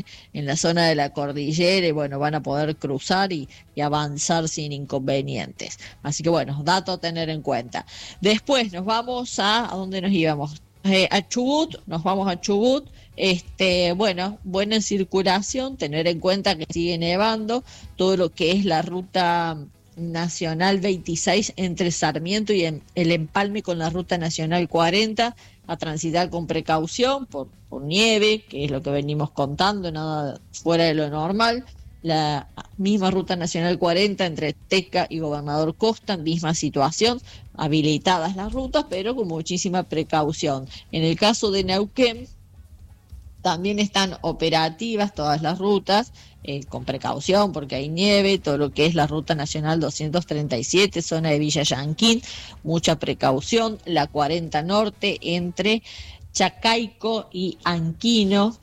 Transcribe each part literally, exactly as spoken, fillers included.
en la zona de la cordillera y bueno, van a poder cruzar y, y avanzar sin inconvenientes. Así que bueno, dato a tener en cuenta. Después nos vamos a, ¿a dónde nos íbamos? Eh, a Chubut, nos vamos a Chubut. Este, bueno, buena circulación, tener en cuenta que sigue nevando, todo lo que es la ruta Nacional veintiséis entre Sarmiento y el empalme con la ruta Nacional cuarenta, a transitar con precaución por, por nieve, que es lo que venimos contando, nada fuera de lo normal. La misma ruta Nacional cuarenta entre Teca y Gobernador Costa, misma situación, habilitadas las rutas, pero con muchísima precaución. En el caso de Neuquén, también están operativas todas las rutas, eh, con precaución porque hay nieve, todo lo que es la ruta nacional doscientos treinta y siete, zona de Villa Yanquín, mucha precaución, la cuarenta norte entre Chacaico y Anquino,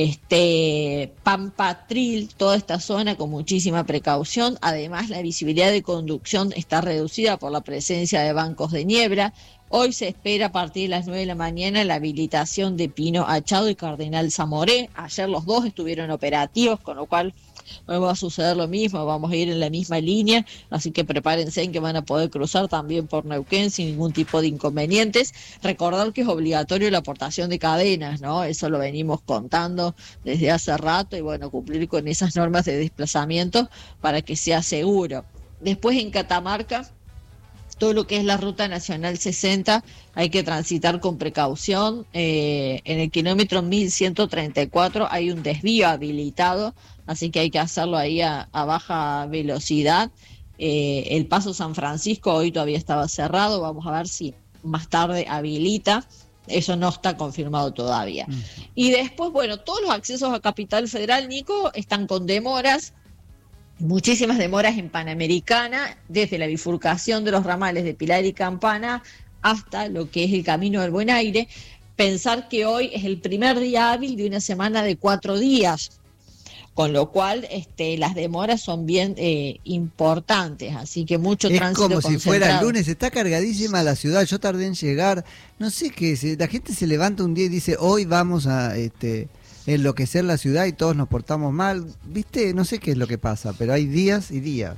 este Pampatril, toda esta zona con muchísima precaución. Además, la visibilidad de conducción está reducida por la presencia de bancos de niebla. Hoy se espera a partir de las nueve de la mañana la habilitación de Pino Achado y Cardenal Zamoré. Ayer los dos estuvieron operativos, con lo cual hoy va a suceder lo mismo, vamos a ir en la misma línea, así que prepárense en que van a poder cruzar también por Neuquén sin ningún tipo de inconvenientes. Recordar que es obligatorio la aportación de cadenas, ¿no? Eso lo venimos contando desde hace rato y bueno, cumplir con esas normas de desplazamiento para que sea seguro. Después en Catamarca, todo lo que es la ruta nacional sesenta hay que transitar con precaución. Eh, en el kilómetro mil ciento treinta y cuatro hay un desvío habilitado, así que hay que hacerlo ahí a, a baja velocidad. Eh, el Paso San Francisco hoy todavía estaba cerrado, vamos a ver si más tarde habilita. Eso no está confirmado todavía. Mm. Y después, bueno, todos los accesos a Capital Federal, Nico, están con demoras. Muchísimas demoras en Panamericana, desde la bifurcación de los ramales de Pilar y Campana hasta lo que es el Camino del Buen Aire. Pensar que hoy es el primer día hábil de una semana de cuatro días, con lo cual este, las demoras son bien eh, importantes, así que mucho es tránsito como concentrado. Si fuera el lunes, está cargadísima la ciudad, yo tardé en llegar, no sé qué, la gente se levanta un día y dice, hoy vamos a... este enloquecer la ciudad y todos nos portamos mal, viste, no sé qué es lo que pasa, pero hay días y días.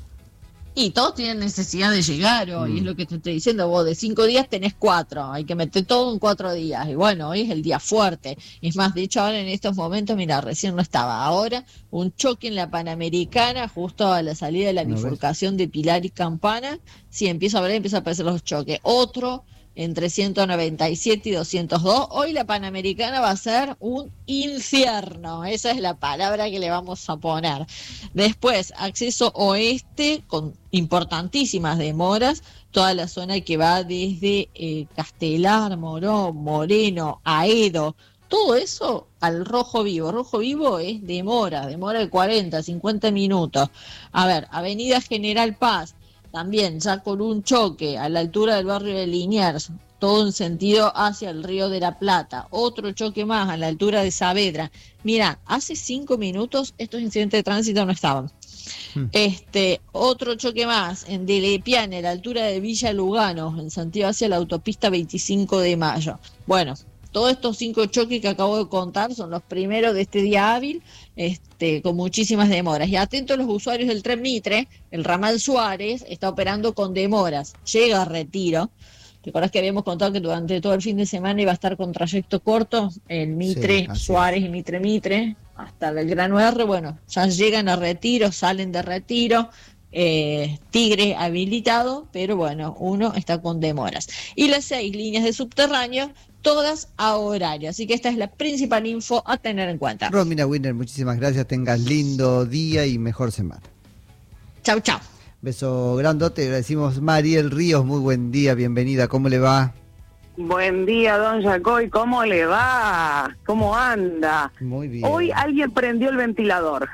Y todos tienen necesidad de llegar hoy, mm. es lo que te estoy diciendo, vos de cinco días tenés cuatro, hay que meter todo en cuatro días, y bueno, hoy es el día fuerte, es más, de hecho ahora en estos momentos, mira, recién no estaba, ahora un choque en la Panamericana, justo a la salida de la ¿No bifurcación ves? de Pilar y Campana, sí, empieza a ver, empieza a aparecer los choques, otro entre ciento noventa y siete y doscientos dos. Hoy la Panamericana va a ser un infierno, esa es la palabra que le vamos a poner. Después, acceso oeste con importantísimas demoras, toda la zona que va desde eh, Castelar, Morón, Moreno, Aedo, todo eso al Rojo Vivo. Rojo Vivo es demora, demora de cuarenta, cincuenta minutos. A ver, Avenida General Paz, también ya con un choque a la altura del barrio de Liniers, todo en sentido hacia el Río de la Plata, otro choque más a la altura de Saavedra. Mira, hace cinco minutos estos incidentes de tránsito no estaban. Hmm. Este, otro choque más en Delepiane, a la altura de Villa Lugano, en sentido hacia la autopista veinticinco de mayo. Bueno, todos estos cinco choques que acabo de contar son los primeros de este día hábil, este, con muchísimas demoras. Y atentos los usuarios del tren Mitre, el ramal Suárez está operando con demoras, llega a Retiro. ¿Te acuerdas que habíamos contado que durante todo el fin de semana iba a estar con trayecto corto? El Mitre sí, Suárez y Mitre Mitre, hasta el Gran R, bueno, ya llegan a Retiro, salen de Retiro. Eh, Tigre habilitado, pero bueno, uno está con demoras. Y las seis líneas de subterráneo, todas a horario, así que esta es la principal info a tener en cuenta. Romina Winner, muchísimas gracias, tengas lindo día y mejor semana. Chau, chau. Beso grandote, agradecimos Mariel Ríos, muy buen día, bienvenida, ¿cómo le va? Buen día, don Jacoy, ¿cómo le va? ¿Cómo anda? Muy bien. Hoy alguien prendió el ventilador.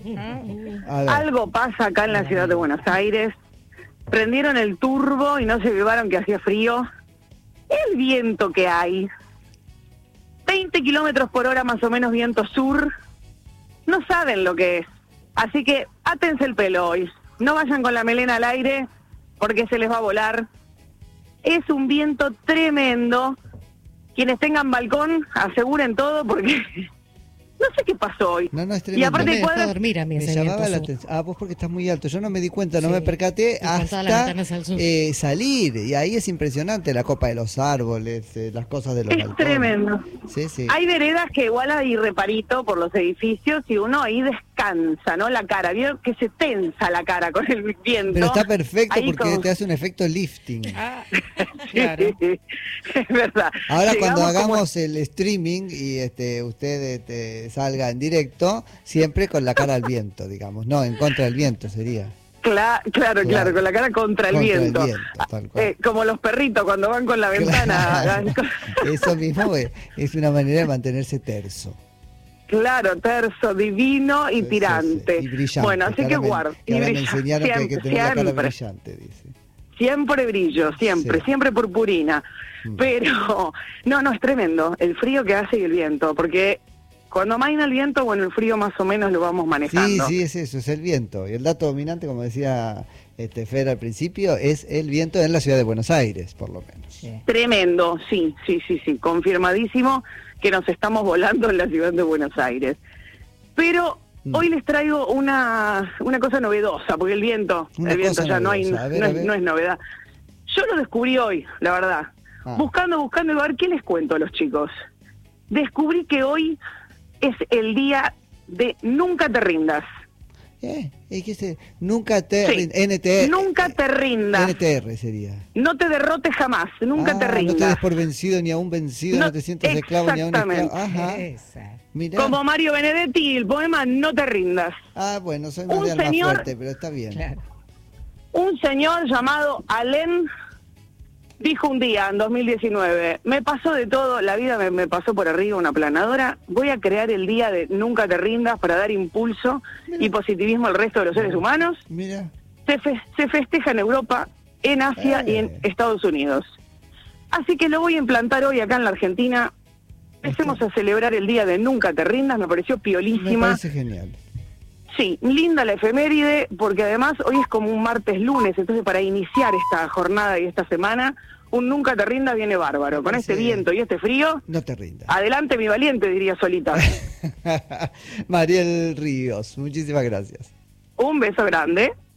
Algo pasa acá en la ciudad de Buenos Aires. Prendieron el turbo y no se llevaron que hacía frío. El viento que hay, veinte kilómetros por hora más o menos viento sur, no saben lo que es. Así que átense el pelo hoy. No vayan con la melena al aire porque se les va a volar. Es un viento tremendo. Quienes tengan balcón, aseguren todo porque No sé qué pasó hoy. No, no, es y tremendo. aparte No me cuadras... dejó dormir a mí Me ese llamaba viento la sur. atención. Ah, vos porque estás muy alto. Yo no me di cuenta, no Sí. me percaté Y con todas las hasta ventanas al sur. eh, salir. Y ahí es impresionante la copa de los árboles, eh, las cosas de los Es balcones. tremendo. Sí, sí. Hay veredas que igual hay reparito por los edificios y uno ahí descansa, ¿no? La cara, vieron que se tensa la cara con el viento. Pero está perfecto Ahí porque como- te hace un efecto lifting. Ah, claro. Es verdad. Ahora cuando Llegamos como- hagamos el streaming y este usted este, salga en directo, siempre con la cara al viento, digamos. No, en contra del viento sería. Cla- claro, claro, Claro. con la cara contra el Contra el viento. viento, tal cual. Eh, como los perritos cuando van con la ventana. Claro. Eso mismo es, es una manera de mantenerse terso. Claro, terso, divino y Sí, sí, tirante. sí. Y brillante. Bueno, así que ahora me- guarda. que ahora me brilla- enseñaron que hay que siempre, tener la cara siempre. brillante, dice. Siempre brillo, siempre, Sí. siempre purpurina. Mm. Pero, no, no, es tremendo el frío que hace y el viento, porque cuando amaina el viento, bueno, el frío más o menos lo vamos Sí, manejando. sí, es eso, es el viento. Y el dato dominante, como decía este Fer al principio, es el viento en la ciudad de Buenos Aires, por lo menos. Sí. Tremendo, sí, sí, sí, sí, confirmadísimo que nos estamos volando en la ciudad de Buenos Aires. Pero Mm. hoy les traigo una, una cosa novedosa, porque el viento, Una el viento cosa ya no, hay, novedosa. A ver, no, a es, ver. no es novedad. Yo lo descubrí hoy, la verdad. Ah. Buscando, buscando, a ver qué les cuento a los chicos. Descubrí que hoy es el día de Nunca te rindas. Eh, es que se- nunca te Sí. rin- N T R, Nunca te rindas. N T R sería. No te derrotes jamás, nunca Ah, te No te des rindas. por vencido ni a un vencido, no, No, te sientas esclavo ni a un esclavo. exactamente. Ajá. Esa. Mirá. Como Mario Benedetti, el poema No te rindas. Ah, bueno, soy más Un de alma señor- fuerte, pero está bien. Claro. Un señor llamado Allen dijo un día, en dos mil diecinueve, me pasó de todo, la vida me, me pasó por arriba una planadora, voy a crear el día de Nunca te rindas para dar impulso y positivismo al resto de los seres humanos. Mira. Se, fe- se festeja en Europa, en Asia y en Eh. Estados Unidos. Así que lo voy a implantar hoy acá en la Argentina. Empecemos a celebrar el día de Nunca te rindas, me pareció Me piolísima. parece genial. Sí, linda la efeméride, porque además hoy es como un martes lunes, entonces para iniciar esta jornada y esta semana, un Nunca te rindas viene bárbaro. Con este Sí. viento y este frío, No te rindas. adelante mi valiente, diría Solita. Mariel Ríos, muchísimas gracias. Un beso grande.